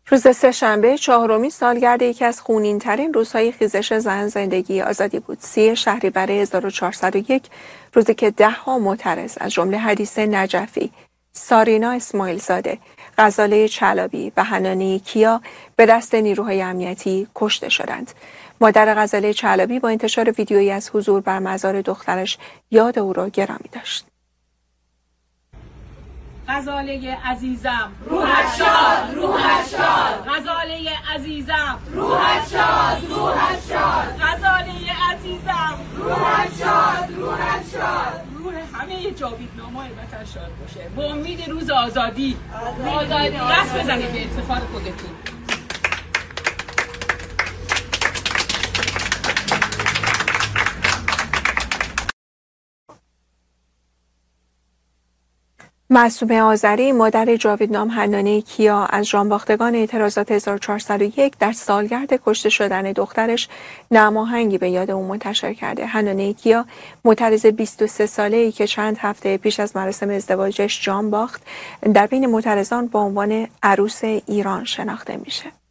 روز سه‌شنبه چهارمین سالگرد یکی از خونین‌ترین روزهای خیزش زن زندگی آزادی بود. 30 شهریور 1401 روزی که ده‌ها معترض از جمله حدیثه نجفی، سارینا اسماعیلزاده، غزاله چلابی و حنانه کیا به دست نیروهای امنیتی کشته شدند. مادر غزاله چلابی با انتشار ویدیویی از حضور بر مزار دخترش یاد او را گرامی داشت. غزاله عزیزم روحت شاد، روحت شاد. غزاله عزیزم روحت شاد، روحت شاد. غزاله عزیزم روحت شاد، روحت شاد. روح همه جاویدنامه‌های وطن شاد باشه. با امید روز آزادی. دست بزنید به افتخار خودتون. معصومه آذری، مادر جاویدنام حنانه کیا، از جانباختگان اعتراضات 1401 در سالگرد کشته شدن دخترش نماهنگی به یاد او منتشر کرده. حنانه کیا معترض 23 ساله‌ای که چند هفته پیش از مراسم ازدواجش جان باخت، در بین معترضان با عنوان عروس ایران شناخته میشه.